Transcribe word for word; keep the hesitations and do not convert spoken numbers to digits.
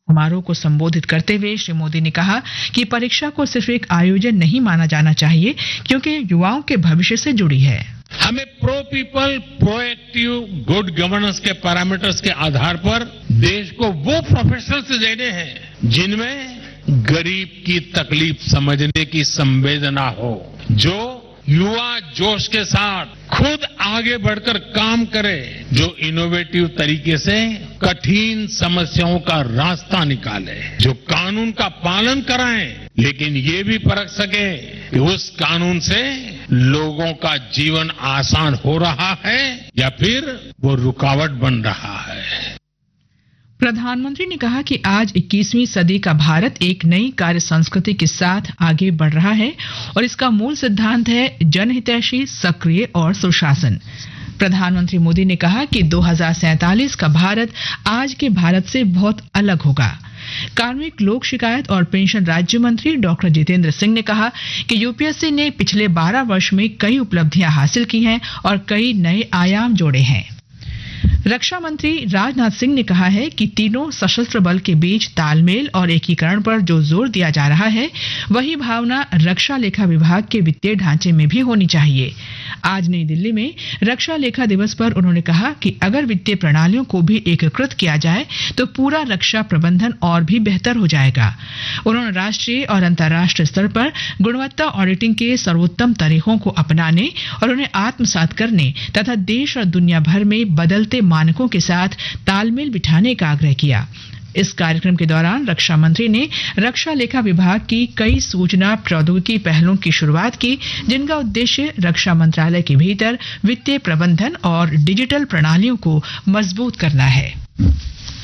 समारोह को संबोधित करते हुए श्री मोदी ने कहा कि परीक्षा को सिर्फ एक आयोजन नहीं माना जाना चाहिए, क्योंकि युवाओं के भविष्य से जुड़ी है। हमें pro people, proactive, good governance के पैरामीटर्स के आधार पर देश को वो प्रोफेशनल्स देने हैं जिनमें गरीब की तकलीफ समझने की संवेदना हो, जो युवा जोश के साथ खुद आगे बढ़कर काम करे, जो इनोवेटिव तरीके से कठिन समस्याओं का रास्ता निकाले, जो कानून का पालन कराएं, लेकिन ये भी परख सके कि उस कानून से लोगों का जीवन आसान हो रहा है या फिर वो रुकावट बन रहा है। प्रधानमंत्री ने कहा कि आज इक्कीसवीं सदी का भारत एक नई कार्य संस्कृति के साथ आगे बढ़ रहा है और इसका मूल सिद्धांत है जनहितैषी, सक्रिय और सुशासन। प्रधानमंत्री मोदी ने कहा कि दो हज़ार सैंतालीस का भारत आज के भारत से बहुत अलग होगा। कार्मिक, लोक शिकायत और पेंशन राज्य मंत्री डॉक्टर जितेंद्र सिंह ने कहा कि यूपीएससी ने पिछले बारह वर्ष में कई उपलब्धियां हासिल की हैं और कई नए आयाम जोड़े हैं। रक्षा मंत्री राजनाथ सिंह ने कहा है कि तीनों सशस्त्र बल के बीच तालमेल और एकीकरण पर जो जोर दिया जा रहा है, वही भावना रक्षा लेखा विभाग के वित्तीय ढांचे में भी होनी चाहिए। आज नई दिल्ली में रक्षा लेखा दिवस पर उन्होंने कहा कि अगर वित्तीय प्रणालियों को भी एकीकृत किया जाए तो पूरा रक्षा प्रबंधन और भी बेहतर हो जाएगा। उन्होंने राष्ट्रीय और अंतर्राष्ट्रीय स्तर पर गुणवत्ता ऑडिटिंग के सर्वोत्तम तरीकों को अपनाने और उन्हें आत्मसात करने तथा देश और दुनिया भर में बदलते मानकों के साथ तालमेल बिठाने का आग्रह किया। इस कार्यक्रम के दौरान रक्षा मंत्री ने रक्षा लेखा विभाग की कई सूचना प्रौद्योगिकी पहलों की शुरुआत की, जिनका उद्देश्य रक्षा मंत्रालय के भीतर वित्तीय प्रबंधन और डिजिटल प्रणालियों को मजबूत करना है।